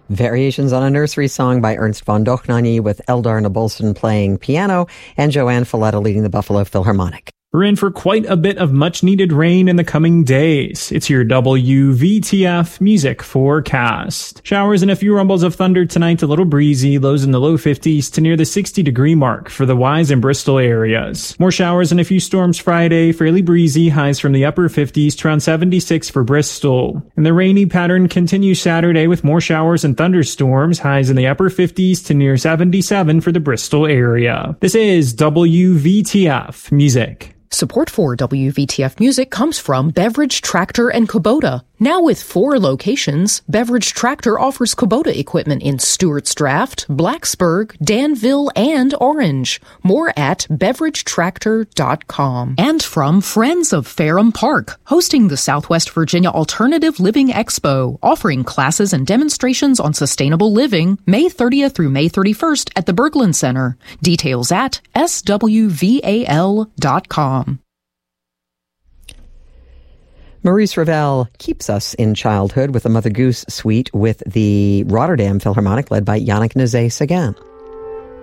Variations on a Nursery Song by Ernst von Dohnanyi with Eldar Nabolson playing piano and Joanne Falletta leading the Buffalo Philharmonic. We're in for quite a bit of much-needed rain in the coming days. It's your WVTF music forecast. Showers and a few rumbles of thunder tonight, a little breezy, lows in the low 50s to near the 60-degree mark for the Wise and Bristol areas. More showers and a few storms Friday, fairly breezy, highs from the upper 50s to around 76 for Bristol. And the rainy pattern continues Saturday with more showers and thunderstorms, highs in the upper 50s to near 77 for the Bristol area. This is WVTF music. Support for WVTF Music comes from Beverage Tractor and Kubota. Now with 4 locations, Beverage Tractor offers Kubota equipment in Stewart's Draft, Blacksburg, Danville, and Orange. More at beveragetractor.com. And from Friends of Ferrum Park, hosting the Southwest Virginia Alternative Living Expo, offering classes and demonstrations on sustainable living, May 30th through May 31st at the Berglund Center. Details at swval.com. Maurice Ravel keeps us in childhood with a Mother Goose suite with the Rotterdam Philharmonic led by Yannick Nézet-Séguin.